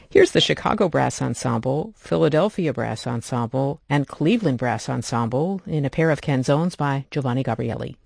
Here's the Chicago Brass Ensemble, Philadelphia Brass Ensemble, and Cleveland Brass Ensemble in a pair of canzones by Giovanni Gabrieli.